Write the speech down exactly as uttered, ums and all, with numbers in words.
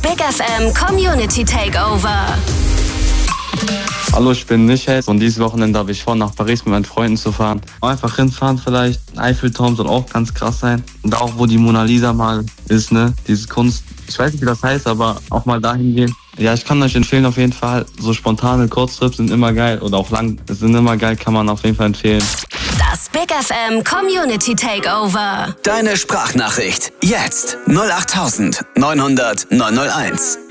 Big F M Community Takeover. Hallo, ich bin Michael und dieses Wochenende habe ich vor, nach Paris mit meinen Freunden zu fahren. Einfach hinfahren vielleicht. Eiffelturm soll auch ganz krass sein. Und auch, wo die Mona Lisa mal ist, ne? Diese Kunst. Ich weiß nicht, wie das heißt, aber auch mal dahin gehen. Ja, ich kann euch empfehlen auf jeden Fall. So spontane Kurztrips sind immer geil. Oder auch lang, sind immer geil, kann man auf jeden Fall empfehlen. Das Big F M Community Takeover. Deine Sprachnachricht. Jetzt null acht neunhundert neunhunderteins.